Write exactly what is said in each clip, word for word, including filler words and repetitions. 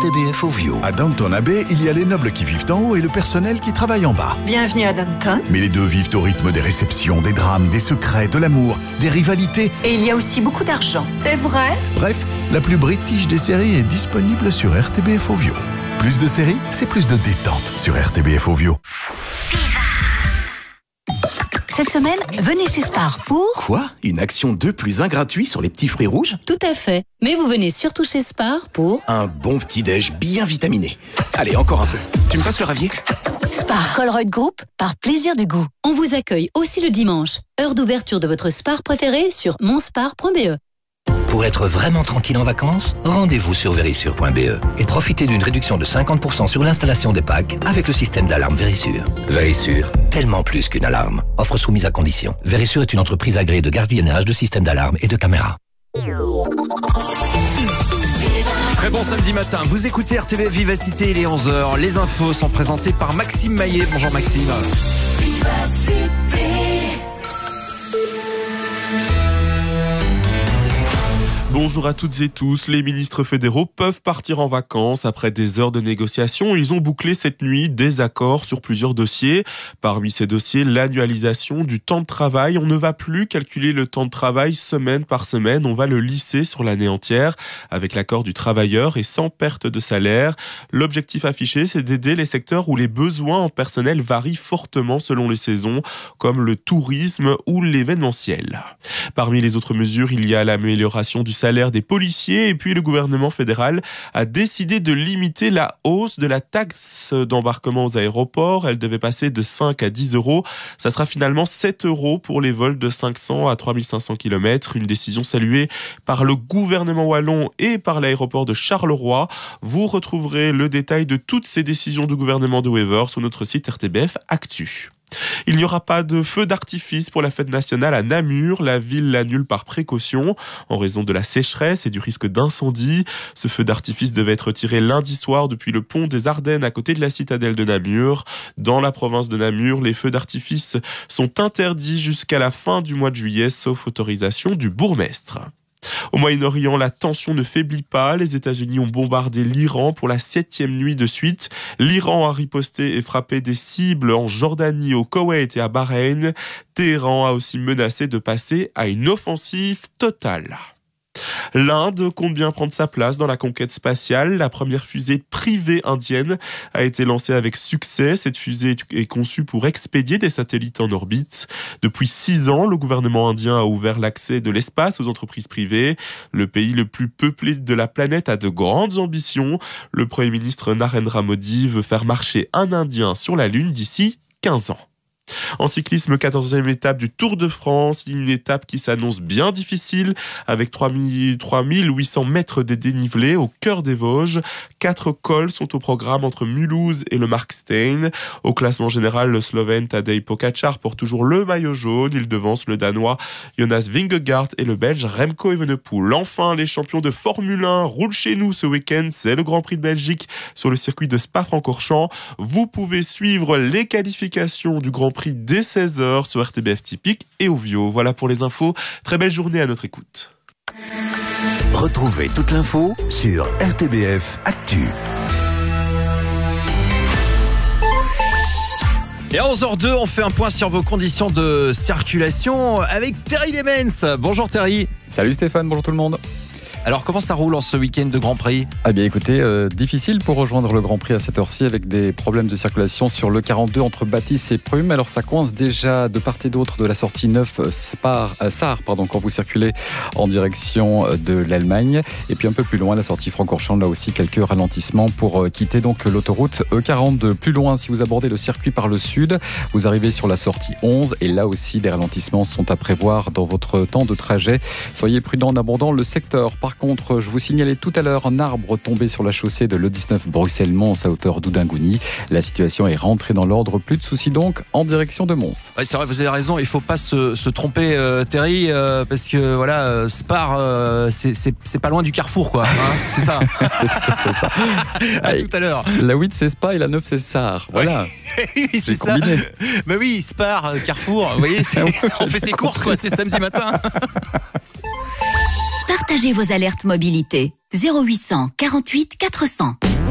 T B F Ovio. À Downton Abbey, il y a les nobles qui vivent en haut et le personnel qui travaille en bas. Bienvenue à Downton. Mais les deux vivent au rythme des réceptions, des drames, des secrets, de l'amour, des rivalités. Et il y a aussi beaucoup d'argent. C'est vrai? Bref, la plus british des séries est disponible sur R T B F Ovio. Plus de séries, c'est plus de détente sur R T B F Ovio. Cette semaine, venez chez Spar pour... Quoi? Une action deux plus un gratuit sur les petits fruits rouges? Tout à fait. Mais vous venez surtout chez Spar pour... Un bon petit-déj bien vitaminé. Allez, encore un peu. Tu me passes le ravier? Spar Colruyt Group, par plaisir du goût. On vous accueille aussi le dimanche. Heure d'ouverture de votre Spar préféré sur monspar point b e. Pour être vraiment tranquille en vacances, rendez-vous sur Verisure point b e et profitez d'une réduction de cinquante pour cent sur l'installation des packs avec le système d'alarme Verisure. Verisure, tellement plus qu'une alarme. Offre soumise à condition. Verisure est une entreprise agréée de gardiennage, de système d'alarme et de caméras. Très bon samedi matin, vous écoutez R T B F Vivacité, il est onze heures. Les infos sont présentées par Maxime Maillet. Bonjour Maxime. Vivacité. Bonjour à toutes et tous. Les ministres fédéraux peuvent partir en vacances. Après des heures de négociations, ils ont bouclé cette nuit des accords sur plusieurs dossiers. Parmi ces dossiers, l'annualisation du temps de travail. On ne va plus calculer le temps de travail semaine par semaine. On va le lisser sur l'année entière avec l'accord du travailleur et sans perte de salaire. L'objectif affiché, c'est d'aider les secteurs où les besoins en personnel varient fortement selon les saisons, comme le tourisme ou l'événementiel. Parmi les autres mesures, il y a l'amélioration du salaire des policiers et puis le gouvernement fédéral a décidé de limiter la hausse de la taxe d'embarquement aux aéroports. Elle devait passer de cinq à dix euros. Ça sera finalement sept euros pour les vols de cinq cents à trois mille cinq cents kilomètres. Une décision saluée par le gouvernement wallon et par l'aéroport de Charleroi. Vous retrouverez le détail de toutes ces décisions du gouvernement de Wever sur notre site R T B F Actu. Il n'y aura pas de feu d'artifice pour la fête nationale à Namur. La ville l'annule par précaution en raison de la sécheresse et du risque d'incendie. Ce feu d'artifice devait être tiré lundi soir depuis le pont des Ardennes à côté de la citadelle de Namur. Dans la province de Namur, les feux d'artifice sont interdits jusqu'à la fin du mois de juillet, sauf autorisation du bourgmestre. Au Moyen-Orient, la tension ne faiblit pas. Les États-Unis ont bombardé l'Iran pour la septième nuit de suite. L'Iran a riposté et frappé des cibles en Jordanie, au Koweït et à Bahreïn. Téhéran a aussi menacé de passer à une offensive totale. L'Inde compte bien prendre sa place dans la conquête spatiale. La première fusée privée indienne a été lancée avec succès. Cette fusée est conçue pour expédier des satellites en orbite. Depuis six ans, le gouvernement indien a ouvert l'accès de l'espace aux entreprises privées. Le pays le plus peuplé de la planète a de grandes ambitions. Le Premier ministre Narendra Modi veut faire marcher un Indien sur la Lune d'ici quinze ans. En cyclisme, quatorzième étape du Tour de France, une étape qui s'annonce bien difficile avec trois mille huit cents mètres de dénivelé au cœur des Vosges. Quatre cols sont au programme entre Mulhouse et le Markstein. Au classement général, le Slovène Tadej Pogačar porte toujours le maillot jaune. Il devance le Danois Jonas Vingegaard et le Belge Remco Evenepoel. Enfin, les champions de Formule un roulent chez nous ce week-end. C'est le Grand Prix de Belgique sur le circuit de Spa-Francorchamps. Vous pouvez suivre les qualifications du Grand Prix dès seize heures sur R T B F Typique et Ovio. Voilà pour les infos. Très belle journée à notre écoute. Retrouvez toute l'info sur R T B F Actu. Et à onze heures deux, on fait un point sur vos conditions de circulation avec Terry Lemens. Bonjour Terry. Salut Stéphane, bonjour tout le monde. Alors comment ça roule en ce week-end de Grand Prix? Ah bien écoutez, euh, difficile pour rejoindre le Grand Prix à cette heure-ci avec des problèmes de circulation sur le quarante-deux entre Bâtisse et Prüm. Alors ça coince déjà de part et d'autre de la sortie neuf Spar, euh, Sarre pardon, quand vous circulez en direction de l'Allemagne. Et puis un peu plus loin, la sortie Francorchamps, là aussi quelques ralentissements pour euh, quitter donc l'autoroute E quarante-deux. Plus loin, si vous abordez le circuit par le sud, vous arrivez sur la sortie onze et là aussi des ralentissements sont à prévoir dans votre temps de trajet. Soyez prudents en abordant le secteur. Par Par contre, je vous signalais tout à l'heure un arbre tombé sur la chaussée de l'E dix-neuf Bruxelles-Mons à hauteur d'Oudingouni. La situation est rentrée dans l'ordre. Plus de soucis donc en direction de Mons. Ouais, c'est vrai, vous avez raison. Il ne faut pas se, se tromper, euh, Terry, euh, parce que voilà, euh, Spar, euh, c'est, c'est, c'est pas loin du Carrefour, quoi. Hein, c'est ça. C'est tout à fait ça. À Allez, tout à l'heure. La huit c'est Spa et la neuf c'est Sarre. Voilà. Ouais. Oui, c'est, c'est ça. Bah oui, Spar, Carrefour. Vous voyez, c'est, on fait ses courses, quoi. C'est samedi matin. Partagez vos alertes mobilité. zéro huit cents quarante-huit quatre cents.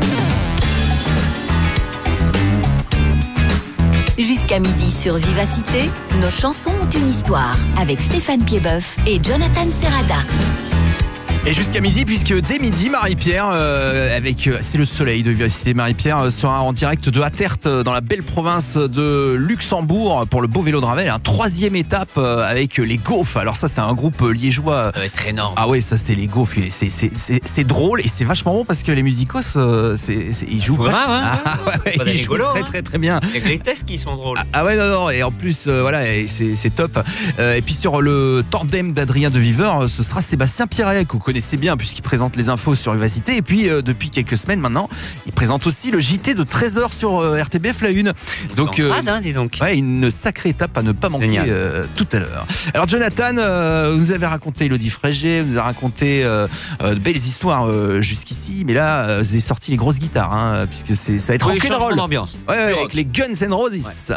Jusqu'à midi sur Vivacité, nos chansons ont une histoire avec Stéphane Piedboeuf et Jonathan Serrada. Et jusqu'à midi, puisque dès midi, Marie-Pierre, euh, avec euh, c'est le soleil de Vivacité, Marie-Pierre euh, sera en direct de Attert euh, dans la belle province de Luxembourg pour le beau vélo de Ravel, un troisième étape euh, avec les Gaufs. Alors ça, c'est un groupe euh, liégeois. Euh, très énorme. Ah ouais, ça c'est les Gaufs. C'est, c'est, c'est, c'est drôle et c'est vachement bon parce que les musicos, euh, c'est, c'est, ils jouent grave, hein, ah, ouais, ouais, ils rigolo, jouent très hein. très très bien. Il y a que les tests qui sont drôles. Ah, ah ouais, non, non, et en plus, euh, voilà, et c'est, c'est top. Euh, et puis sur le tandem d'Adrien de Viveur, ce sera Sébastien Pierret, que vous connaissez bien puisqu'il présente les infos sur Vivacité. Et puis, euh, depuis quelques semaines maintenant, il présente aussi le J T de treize heures sur euh, R T B F La Une. Donc, euh, hein, dis donc. Ouais, une sacrée étape à ne pas manquer euh, tout à l'heure. Alors, Jonathan, euh, vous nous avez raconté Elodie Frégé, vous nous avez raconté euh, euh, de belles histoires euh, jusqu'ici, mais là, euh, vous avez sorti les grosses guitares, hein, puisque c'est, ça va être oui, rock'n'roll. d'ambiance. Ouais, ouais, avec les Guns N' Roses. Ouais.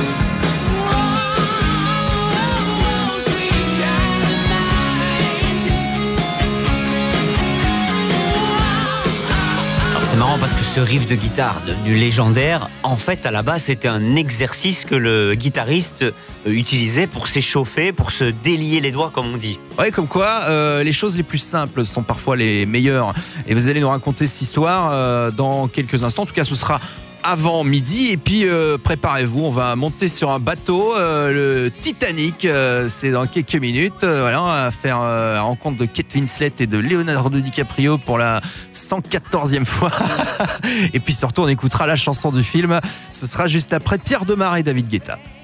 C'est marrant parce que ce riff de guitare devenu légendaire, en fait à la base c'était un exercice que le guitariste utilisait pour s'échauffer, pour se délier les doigts comme on dit. Ouais, comme quoi euh, les choses les plus simples sont parfois les meilleures. Et vous allez nous raconter cette histoire euh, dans quelques instants. En tout cas, ce sera avant midi. Et puis euh, préparez-vous, on va monter sur un bateau, euh, le Titanic. Euh, c'est dans quelques minutes. Euh, voilà, on va faire euh, la rencontre de Kate Winslet et de Leonardo DiCaprio pour la cent quatorzième fois. Et puis surtout, on écoutera la chanson du film. Ce sera juste après Pierre Demar et David Guetta.